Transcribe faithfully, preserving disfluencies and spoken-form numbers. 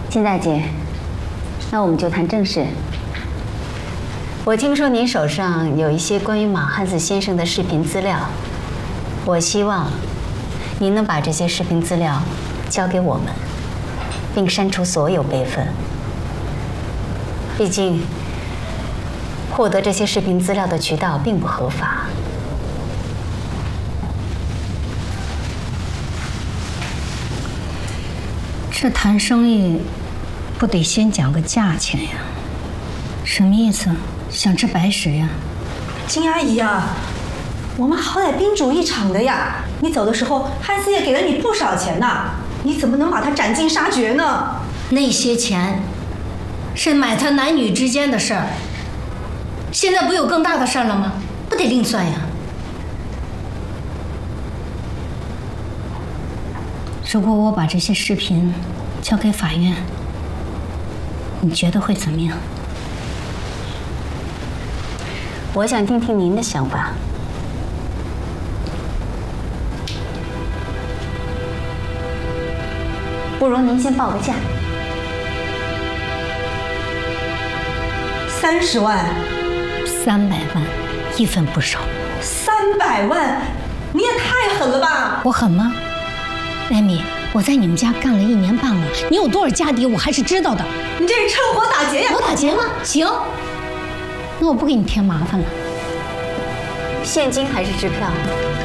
金大姐，那我们就谈正事。我听说您手上有一些关于马汉子先生的视频资料，我希望您能把这些视频资料交给我们，并删除所有备份。毕竟，获得这些视频资料的渠道并不合法。 这谈生意，不得先讲个价钱呀？什么意思？想吃白食呀？ 金阿姨呀，我们好歹宾主一场的呀！你走的时候，汉四爷给了你不少钱呢，你怎么能把他斩尽杀绝呢？ 那些钱是买他男女之间的事儿，现在不有更大的事儿了吗？不得另算呀！如果我把这些视频交给法院，你觉得会怎么样？ 我想听听您的想法。不如您先报个价。 三十万， 三百万，一分不少。 三百万，你也太狠了吧！ 我狠吗？艾米，我在你们家干了一年半了，你有多少家底，我还是知道的。 你这是趁火打劫呀！ 我打劫吗？行，那我不给你添麻烦了。 现金还是支票？